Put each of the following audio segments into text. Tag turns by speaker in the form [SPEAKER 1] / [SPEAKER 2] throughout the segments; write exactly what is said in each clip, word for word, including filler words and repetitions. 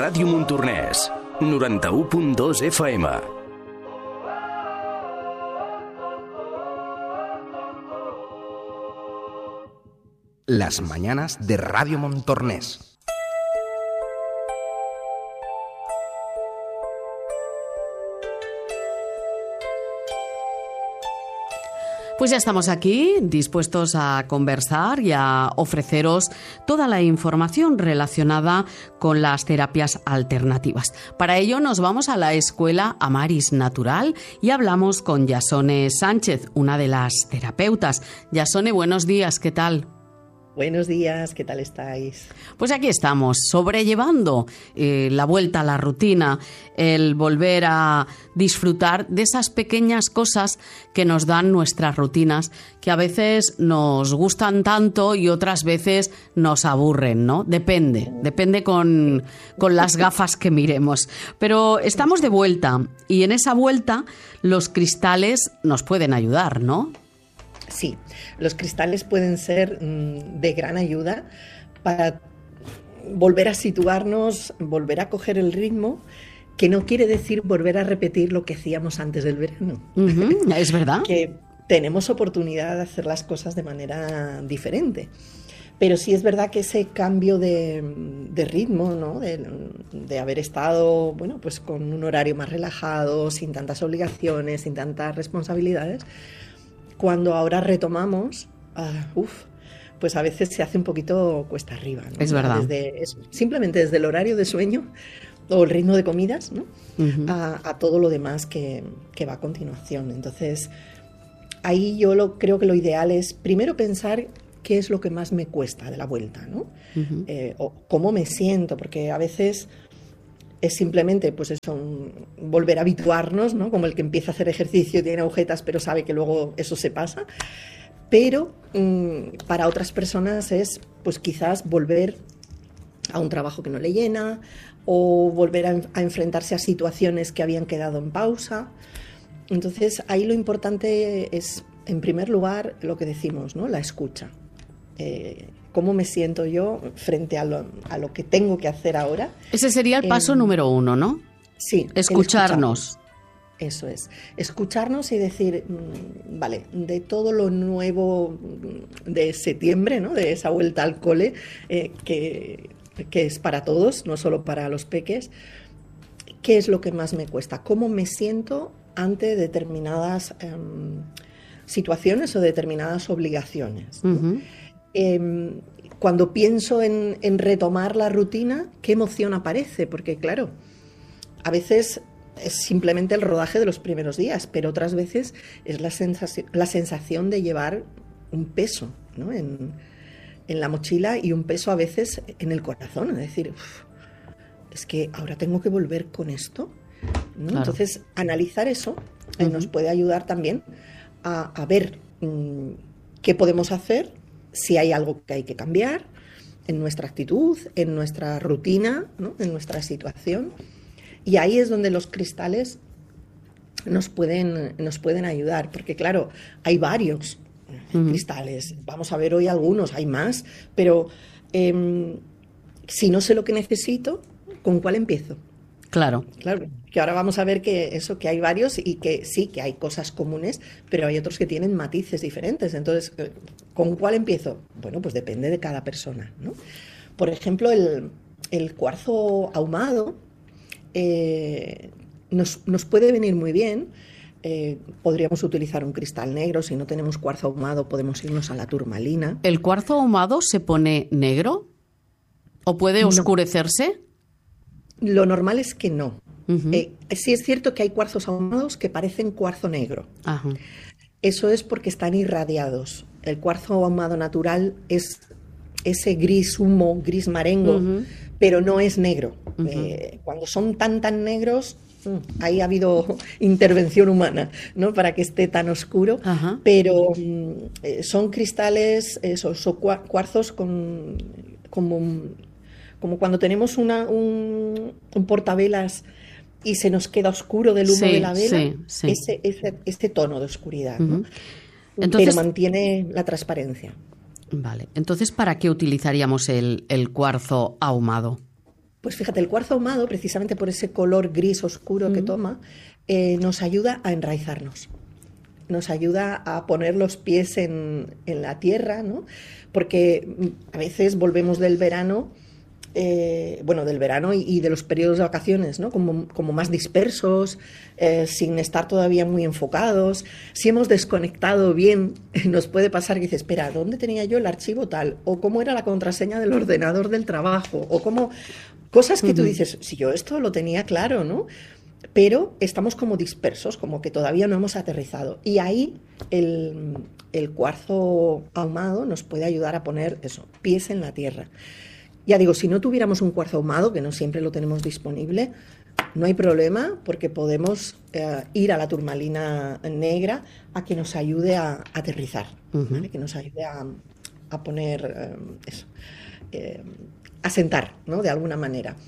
[SPEAKER 1] Ràdio Montornès, noranta-u punt dos F M.
[SPEAKER 2] Las mañanas de Radio Montornès.
[SPEAKER 3] Pues ya estamos aquí, dispuestos a conversar y a ofreceros toda la información relacionada con las terapias alternativas. Para ello nos vamos a la Escuela Amaris Natural y hablamos con Yasone Sánchez, una de las terapeutas. Yasone, buenos días, ¿qué tal?
[SPEAKER 4] Buenos días, ¿qué tal estáis?
[SPEAKER 3] Pues aquí estamos, sobrellevando eh, la vuelta a la rutina, el volver a disfrutar de esas pequeñas cosas que nos dan nuestras rutinas, que a veces nos gustan tanto y otras veces nos aburren, ¿no? Depende, depende con, con las gafas que miremos. Pero estamos de vuelta y en esa vuelta los cristales nos pueden ayudar, ¿no?
[SPEAKER 4] Sí, los cristales pueden ser mmm, de gran ayuda para volver a situarnos, volver a coger el ritmo, que no quiere decir volver a repetir lo que hacíamos antes del verano.
[SPEAKER 3] Uh-huh, es verdad.
[SPEAKER 4] Que tenemos oportunidad de hacer las cosas de manera diferente. Pero sí es verdad que ese cambio de, de ritmo, ¿no? de, de haber estado, bueno, pues con un horario más relajado, sin tantas obligaciones, sin tantas responsabilidades, cuando ahora retomamos, uh, uf, pues a veces se hace un poquito cuesta arriba, ¿no?
[SPEAKER 3] Es verdad.
[SPEAKER 4] Desde, es, simplemente desde el horario de sueño o el ritmo de comidas, ¿no? Uh-huh. a, a todo lo demás que, que va a continuación. Entonces, ahí yo lo, creo que lo ideal es primero pensar qué es lo que más me cuesta de la vuelta, ¿no? Uh-huh. eh, o cómo me siento, porque a veces es simplemente pues eso, un, volver a habituarnos, ¿no? Como el que empieza a hacer ejercicio, tiene agujetas, pero sabe que luego eso se pasa. Pero mmm, para otras personas es pues quizás volver a un trabajo que no le llena o volver a, a enfrentarse a situaciones que habían quedado en pausa. Entonces ahí lo importante es, en primer lugar, lo que decimos, ¿no? La escucha. Eh, ¿Cómo me siento yo frente a lo, a lo que tengo que hacer ahora?
[SPEAKER 3] Ese sería el paso eh, número uno, ¿no?
[SPEAKER 4] Sí.
[SPEAKER 3] Escucharnos.
[SPEAKER 4] Eso es. Escucharnos y decir, vale, de todo lo nuevo de septiembre, ¿no? De esa vuelta al cole, eh, que, que es para todos, no solo para los peques, ¿qué es lo que más me cuesta? ¿Cómo me siento ante determinadas eh, situaciones o determinadas obligaciones? ¿No? Uh-huh. Eh, cuando pienso en, en retomar la rutina, ¿qué emoción aparece? Porque claro, a veces es simplemente el rodaje de los primeros días, pero otras veces es la sensación, la sensación de llevar un peso, ¿no? en, en la mochila y un peso a veces en el corazón, es decir, uf, es que ahora tengo que volver con esto, ¿no? Claro. Entonces, analizar eso eh, uh-huh. nos puede ayudar también a, a ver mmm, qué podemos hacer, si hay algo que hay que cambiar en nuestra actitud, en nuestra rutina, ¿no? En nuestra situación. Y ahí es donde los cristales nos pueden, nos pueden ayudar, porque claro, hay varios uh-huh. cristales. Vamos a ver hoy algunos, hay más, pero eh, si no sé lo que necesito, ¿con cuál empiezo?
[SPEAKER 3] Claro.
[SPEAKER 4] Claro, que ahora vamos a ver que eso, que hay varios y que sí, que hay cosas comunes, pero hay otros que tienen matices diferentes. Entonces, ¿con cuál empiezo? Bueno, pues depende de cada persona, ¿no? Por ejemplo, el, el cuarzo ahumado eh, nos, nos puede venir muy bien. Eh, podríamos utilizar un cristal negro. Si no tenemos cuarzo ahumado, podemos irnos a la turmalina.
[SPEAKER 3] ¿El cuarzo ahumado se pone negro? ¿O puede oscurecerse?
[SPEAKER 4] No. Lo normal es que no. Uh-huh. Eh, sí es cierto que hay cuarzos ahumados que parecen cuarzo negro. Uh-huh. Eso es porque están irradiados. El cuarzo ahumado natural es ese gris humo, gris marengo, uh-huh. pero no es negro. Uh-huh. Eh, cuando son tan, tan negros, ahí ha habido intervención humana, ¿no? Para que esté tan oscuro. Uh-huh. Pero eh, son cristales, esos, son cuarzos con, como... como cuando tenemos una, un, un portavelas y se nos queda oscuro del humo sí, de la vela, sí, sí. Ese, ese, ese tono de oscuridad, ¿no? Uh-huh. Entonces, pero mantiene la transparencia.
[SPEAKER 3] Vale, entonces, ¿para qué utilizaríamos el, el cuarzo ahumado?
[SPEAKER 4] Pues fíjate, el cuarzo ahumado, precisamente por ese color gris oscuro mm. que toma, eh, nos ayuda a enraizarnos. Nos ayuda a poner los pies en, en la tierra, ¿no? Porque a veces volvemos del verano, eh, bueno, del verano y, y de los periodos de vacaciones, ¿no? Como, como más dispersos, eh, sin estar todavía muy enfocados. Si hemos desconectado bien, nos puede pasar que dices, espera, ¿dónde tenía yo el archivo tal? O cómo era la contraseña del ordenador del trabajo, o cómo... Cosas que uh-huh. tú dices, si yo esto lo tenía claro, ¿no? Pero estamos como dispersos, como que todavía no hemos aterrizado. Y ahí el, el cuarzo ahumado nos puede ayudar a poner eso, pies en la tierra. Ya digo, si no tuviéramos un cuarzo ahumado, que no siempre lo tenemos disponible, no hay problema, porque podemos eh, ir a la turmalina negra a que nos ayude a, a aterrizar, uh-huh. ¿vale? Que nos ayude a, a poner eh, eso, eh, a sentar, ¿no? De alguna manera.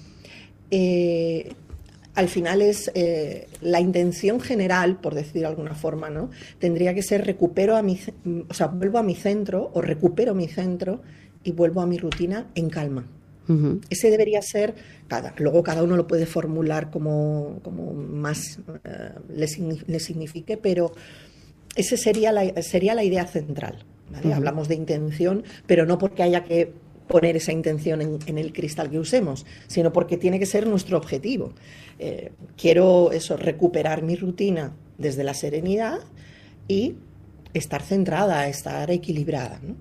[SPEAKER 4] Eh, Al final es eh, la intención general, por decir de alguna forma, ¿no? Tendría que ser recupero a mi, o sea, vuelvo a mi centro o recupero mi centro y vuelvo a mi rutina en calma. Uh-huh. Ese debería ser, cada, luego cada uno lo puede formular como, como más eh, le, le signifique, pero ese sería la, sería la idea central, ¿vale? Uh-huh. Hablamos de intención, pero no porque haya que poner esa intención en, en el cristal que usemos, sino porque tiene que ser nuestro objetivo. Eh, quiero eso, recuperar mi rutina desde la serenidad y estar centrada, estar equilibrada, ¿no?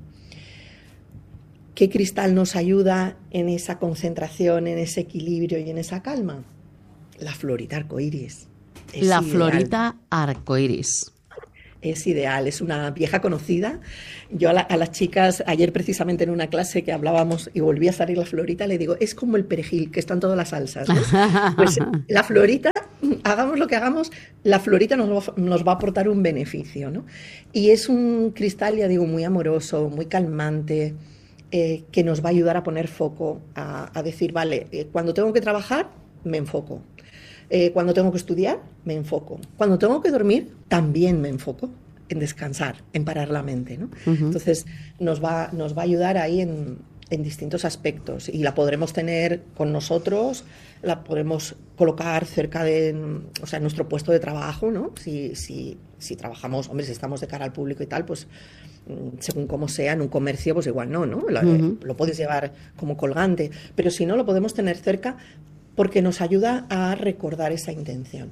[SPEAKER 4] ¿Qué cristal nos ayuda en esa concentración, en ese equilibrio y en esa calma? La florita arcoíris.
[SPEAKER 3] La florita arcoíris.
[SPEAKER 4] Es ideal, es una vieja conocida. Yo a, la, a las chicas, ayer precisamente en una clase que hablábamos y volví a salir la florita, le digo, es como el perejil, que está en todas las salsas, ¿no? Pues la florita, hagamos lo que hagamos, la florita nos va, nos va a aportar un beneficio, ¿no? Y es un cristal, ya digo, muy amoroso, muy calmante, eh, que nos va a ayudar a poner foco, a, a decir, vale, eh, cuando tengo que trabajar, me enfoco. Eh, cuando tengo que estudiar, me enfoco. Cuando tengo que dormir, también me enfoco en descansar, en parar la mente, ¿no? Uh-huh. Entonces, nos va, nos va a ayudar ahí en, en distintos aspectos y la podremos tener con nosotros, la podemos colocar cerca de, o sea, en nuestro puesto de trabajo, ¿no? Si, si, si trabajamos, hombre, si estamos de cara al público y tal, pues según como sea, en un comercio, pues igual no, ¿no? Lo, uh-huh. lo puedes llevar como colgante, pero si no, lo podemos tener cerca porque nos ayuda a recordar esa intención.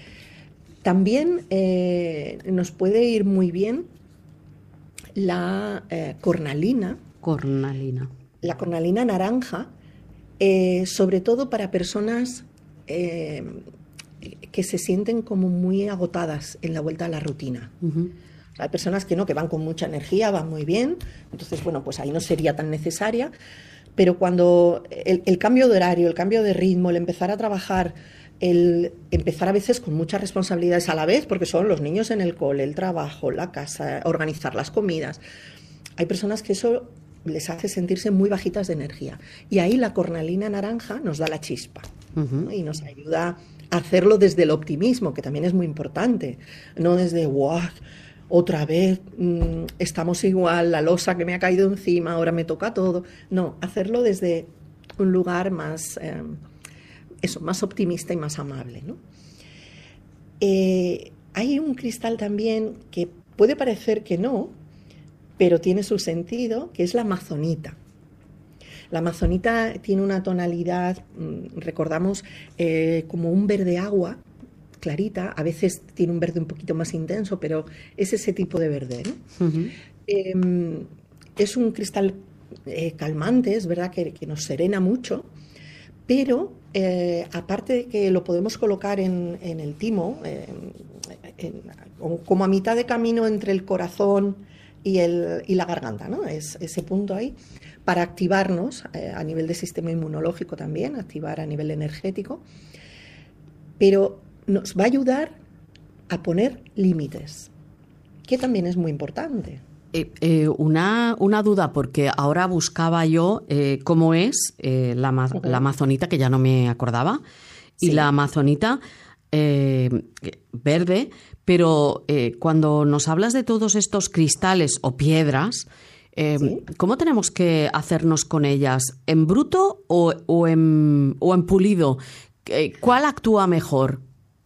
[SPEAKER 4] También eh, nos puede ir muy bien la eh, cornalina.
[SPEAKER 3] Cornalina.
[SPEAKER 4] La cornalina naranja, eh, sobre todo para personas eh, que se sienten como muy agotadas en la vuelta a la rutina. Uh-huh. Hay personas que no, que van con mucha energía, van muy bien, entonces, bueno, pues ahí no sería tan necesaria. Pero cuando el, el cambio de horario, el cambio de ritmo, el empezar a trabajar, el empezar a veces con muchas responsabilidades a la vez, porque son los niños en el cole, el trabajo, la casa, organizar las comidas. Hay personas que eso les hace sentirse muy bajitas de energía. Y ahí la cornalina naranja nos da la chispa, uh-huh. ¿no? Y nos ayuda a hacerlo desde el optimismo, que también es muy importante, no desde ¡wow! Otra vez mmm, estamos igual, la losa que me ha caído encima, ahora me toca todo. No, hacerlo desde un lugar más, eh, eso, más optimista y más amable, ¿no? Eh, hay un cristal también que puede parecer que no, pero tiene su sentido, que es la amazonita. La amazonita tiene una tonalidad, mmm, recordamos, eh, como un verde agua, clarita, a veces tiene un verde un poquito más intenso, pero es ese tipo de verde, ¿no? Uh-huh. Eh, es un cristal eh, calmante, es verdad que, que nos serena mucho, pero eh, aparte de que lo podemos colocar en, en el timo, eh, en, como a mitad de camino entre el corazón y, el, y la garganta, ¿no? Es ese punto ahí, para activarnos eh, a nivel de sistema inmunológico también, activar a nivel energético, pero nos va a ayudar a poner límites, que también es muy importante.
[SPEAKER 3] Eh, eh, una, una duda, porque ahora buscaba yo eh, cómo es eh, la, uh-huh. la amazonita, que ya no me acordaba, y sí. La amazonita eh, verde, pero eh, cuando nos hablas de todos estos cristales o piedras, Eh,
[SPEAKER 4] ¿Sí?
[SPEAKER 3] ¿Cómo tenemos que hacernos con ellas? ¿En bruto o, o, en, o en pulido? ¿Cuál actúa mejor?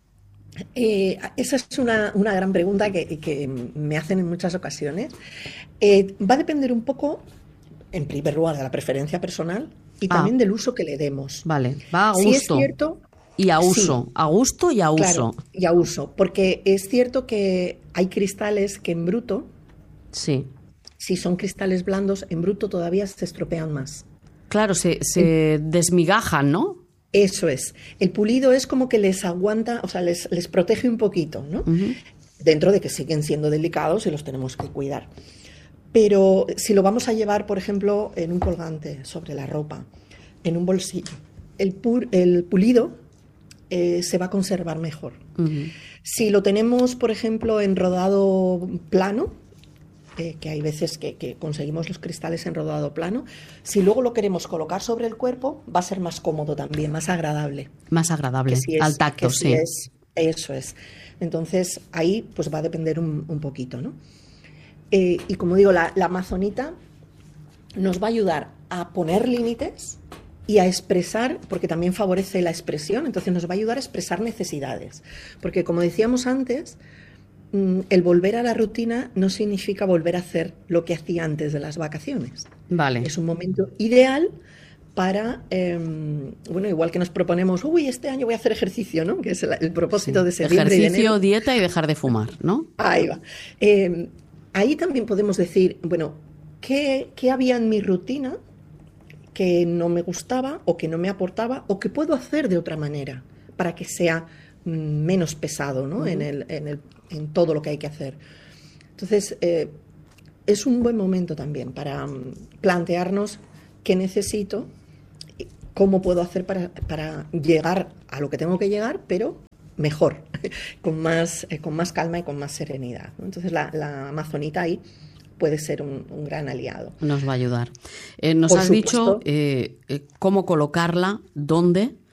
[SPEAKER 4] Eh, esa es una, una gran pregunta que, que me hacen en muchas ocasiones. Eh, va a depender un poco, en primer lugar, de la preferencia personal y
[SPEAKER 3] Ah.
[SPEAKER 4] también del uso que le demos.
[SPEAKER 3] Vale, va a
[SPEAKER 4] Si es
[SPEAKER 3] gusto
[SPEAKER 4] cierto,
[SPEAKER 3] y a
[SPEAKER 4] sí.
[SPEAKER 3] uso. A gusto y a uso.
[SPEAKER 4] Claro, y a uso, porque es cierto que hay cristales que en bruto,
[SPEAKER 3] Sí.
[SPEAKER 4] si son cristales blandos, en bruto todavía se estropean más.
[SPEAKER 3] Claro, se, se desmigajan, ¿no?
[SPEAKER 4] Eso es. El pulido es como que les aguanta, o sea, les, les protege un poquito, ¿no?
[SPEAKER 3] Ujú.
[SPEAKER 4] Dentro de que siguen siendo delicados y los tenemos que cuidar. Pero si lo vamos a llevar, por ejemplo, en un colgante, sobre la ropa, en un bolsillo, el, pur, el pulido eh, se va a conservar mejor.
[SPEAKER 3] Ujú.
[SPEAKER 4] Si lo tenemos, por ejemplo, en rodado plano, eh, que hay veces que, que conseguimos los cristales en rodado plano, si luego lo queremos colocar sobre el cuerpo, va a ser más cómodo también, más agradable.
[SPEAKER 3] Más agradable,
[SPEAKER 4] Que si es-
[SPEAKER 3] al tacto,
[SPEAKER 4] que si
[SPEAKER 3] sí.
[SPEAKER 4] es- eso es. Entonces, ahí pues va a depender un, un poquito, ¿no? Eh, y como digo, la, la amazonita nos va a ayudar a poner límites y a expresar, porque también favorece la expresión, entonces nos va a ayudar a expresar necesidades. Porque como decíamos antes, mm, el volver a la rutina no significa volver a hacer lo que hacía antes de las vacaciones.
[SPEAKER 3] Vale.
[SPEAKER 4] Es un momento ideal para, eh, bueno, igual que nos proponemos, uy, este año voy a hacer ejercicio, ¿no? Que es el, el propósito de septiembre y de
[SPEAKER 3] Ejercicio,
[SPEAKER 4] enero.
[SPEAKER 3] dieta y dejar de fumar, ¿no?
[SPEAKER 4] Ahí va. Eh, ahí también podemos decir, bueno, ¿qué, qué había en mi rutina que no me gustaba o que no me aportaba o que puedo hacer de otra manera para que sea mm, menos pesado, ¿no?
[SPEAKER 3] Ujú.
[SPEAKER 4] en, el, en, el, en todo lo que hay que hacer? Entonces, eh, es un buen momento también para mm, plantearnos qué necesito, y cómo puedo hacer para, para llegar a lo que tengo que llegar, pero mejor, con más, eh, con más calma y con más serenidad, ¿no? Entonces, la, la amazonita ahí puede ser un, un gran aliado.
[SPEAKER 3] Nos va a ayudar. Eh, nos
[SPEAKER 4] Por
[SPEAKER 3] has
[SPEAKER 4] supuesto.
[SPEAKER 3] dicho eh, eh, cómo colocarla, dónde.